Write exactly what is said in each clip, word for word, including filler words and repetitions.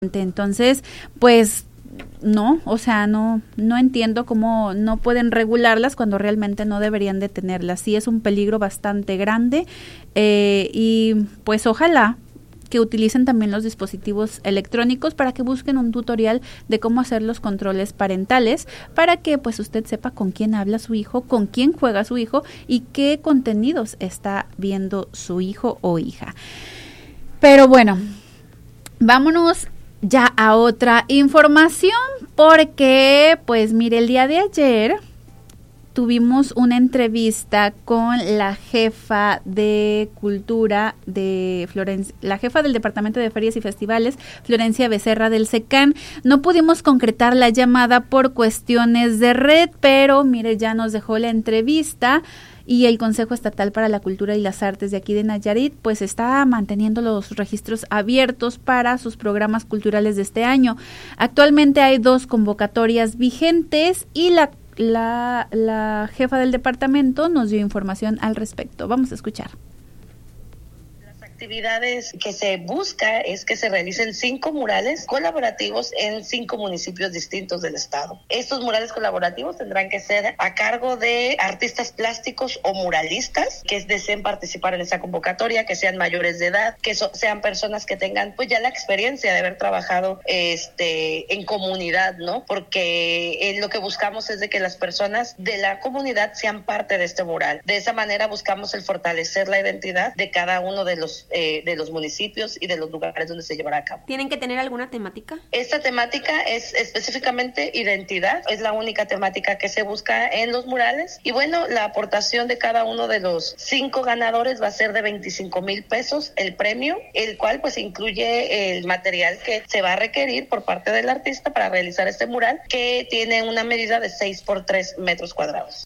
Entonces, pues no, o sea, no, no entiendo cómo no pueden regularlas cuando realmente no deberían de tenerlas. Sí es un peligro bastante grande eh, y pues ojalá que utilicen también los dispositivos electrónicos para que busquen un tutorial de cómo hacer los controles parentales para que pues usted sepa con quién habla su hijo, con quién juega su hijo y qué contenidos está viendo su hijo o hija. Pero bueno, vámonos ya a otra información porque, pues mire, el día de ayer tuvimos una entrevista con la jefa de cultura de Florencia, la jefa del Departamento de Ferias y Festivales, Florencia Becerra del SECAN. No pudimos concretar la llamada por cuestiones de red, pero mire, ya nos dejó la entrevista. Y el Consejo Estatal para la Cultura y las Artes de aquí de Nayarit, pues está manteniendo los registros abiertos para sus programas culturales de este año. Actualmente hay dos convocatorias vigentes y la, la, la jefa del departamento nos dio información al respecto. Vamos a escuchar. Actividades que se busca es que se realicen cinco murales colaborativos en cinco municipios distintos del estado. Estos murales colaborativos tendrán que ser a cargo de artistas plásticos o muralistas que deseen participar en esa convocatoria, que sean mayores de edad, que so, sean personas que tengan pues ya la experiencia de haber trabajado este en comunidad, ¿no? Porque eh, lo que buscamos es de que las personas de la comunidad sean parte de este mural. De esa manera buscamos el fortalecer la identidad de cada uno de los Eh, de los municipios y de los lugares donde se llevará a cabo. ¿Tienen que tener alguna temática? Esta temática es específicamente identidad, es la única temática que se busca en los murales y bueno, la aportación de cada uno de los cinco ganadores va a ser de veinticinco mil pesos el premio, el cual pues incluye el material que se va a requerir por parte del artista para realizar este mural, que tiene una medida de seis por tres metros cuadrados.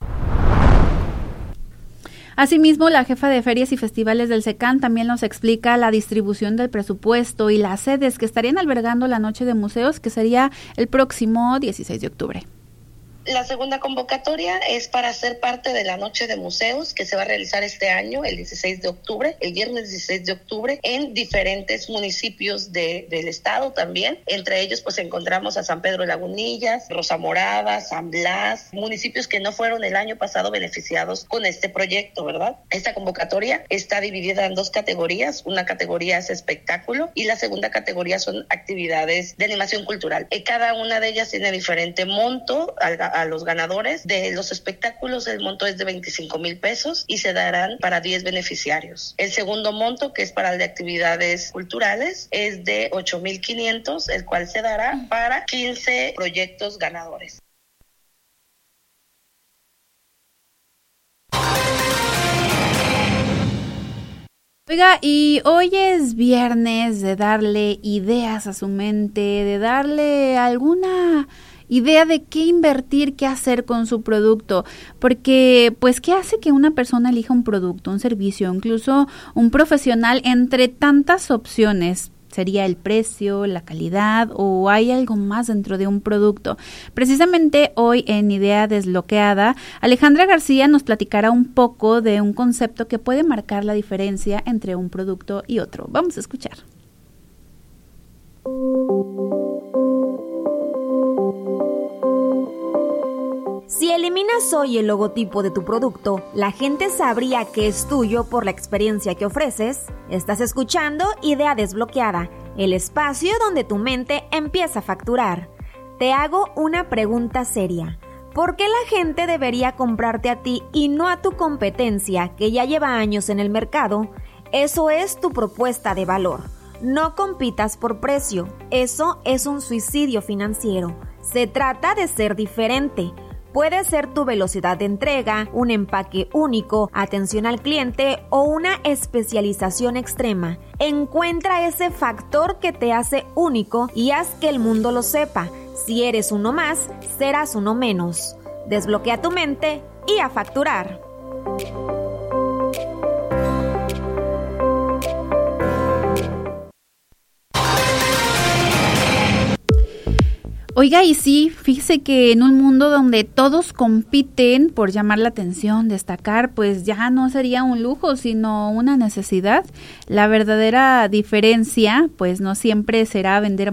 Asimismo, la jefa de Ferias y Festivales del SECAN también nos explica la distribución del presupuesto y las sedes que estarían albergando la Noche de Museos, que sería el próximo dieciséis de octubre. La segunda convocatoria es para ser parte de la Noche de Museos que se va a realizar este año, el dieciséis de octubre, el viernes dieciséis de octubre, en diferentes municipios de, del estado también. Entre ellos pues encontramos a San Pedro Lagunillas, Rosa Morada, San Blas, municipios que no fueron el año pasado beneficiados con este proyecto, ¿verdad? Esta convocatoria está dividida en dos categorías. Una categoría es espectáculo y la segunda categoría son actividades de animación cultural. Y cada una de ellas tiene diferente monto al a los ganadores. De los espectáculos el monto es de veinticinco mil pesos y se darán para diez beneficiarios. El segundo monto, que es para el de actividades culturales, es de ocho mil quinientos, el cual se dará para quince proyectos ganadores. Oiga, y hoy es viernes de darle ideas a su mente, de darle alguna idea de qué invertir, qué hacer con su producto, porque pues qué hace que una persona elija un producto, un servicio, incluso un profesional entre tantas opciones. ¿Sería el precio, la calidad o hay algo más dentro de un producto? Precisamente hoy en Idea Desbloqueada, Alejandra García nos platicará un poco de un concepto que puede marcar la diferencia entre un producto y otro. Vamos a escuchar. Si eliminas hoy el logotipo de tu producto, la gente sabría que es tuyo por la experiencia que ofreces. Estás escuchando Idea Desbloqueada, el espacio donde tu mente empieza a facturar. Te hago una pregunta seria. ¿Por qué la gente debería comprarte a ti y no a tu competencia que ya lleva años en el mercado? Eso es tu propuesta de valor. No compitas por precio. Eso es un suicidio financiero. Se trata de ser diferente. Puede ser tu velocidad de entrega, un empaque único, atención al cliente o una especialización extrema. Encuentra ese factor que te hace único y haz que el mundo lo sepa. Si eres uno más, serás uno menos. Desbloquea tu mente y a facturar. Oiga, y sí, fíjese que en un mundo donde todos compiten por llamar la atención, destacar, pues ya no sería un lujo, sino una necesidad. La verdadera diferencia, pues no siempre será vender